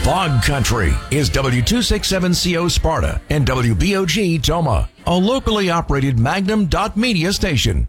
Bog Country is W267CO Sparta and WBOG Toma, a locally operated Magnum.media station.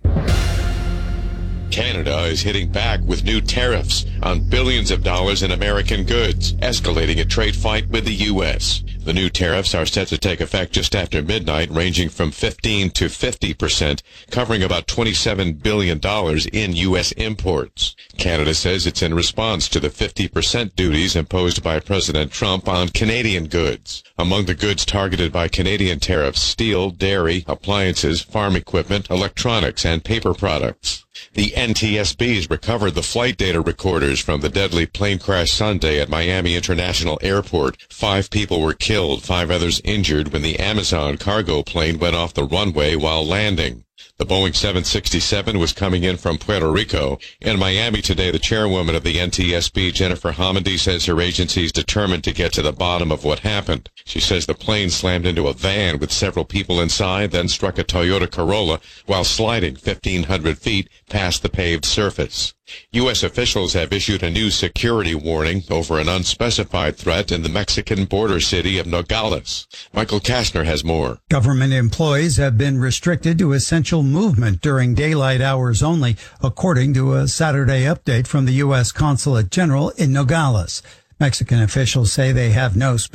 Canada is hitting back with new tariffs on billions of dollars in American goods, escalating a trade fight with the U.S. The new tariffs are set to take effect just after midnight, ranging from 15 to 50%, covering about $27 billion in U.S. imports. Canada says it's in response to the 50% duties imposed by President Trump on Canadian goods. Among the goods targeted by Canadian tariffs, steel, dairy, appliances, farm equipment, electronics, and paper products. The NTSB's recovered the flight data recorders from the deadly plane crash Sunday at Miami International Airport. 5 people were killed, 5 others injured when the Amazon cargo plane went off the runway while landing. The Boeing 767 was coming in from Puerto Rico. In Miami today, the chairwoman of the NTSB, Jennifer Homendy, says her agency is determined to get to the bottom of what happened. She says the plane slammed into a van with several people inside, then struck a Toyota Corolla while sliding 1,500 feet past the paved surface. U.S. officials have issued a new security warning over an unspecified threat in the Mexican border city of Nogales. Michael Kastner has more. Government employees have been restricted to essential movement during daylight hours only, according to a Saturday update from the U.S. Consulate General in Nogales. Mexican officials say they have no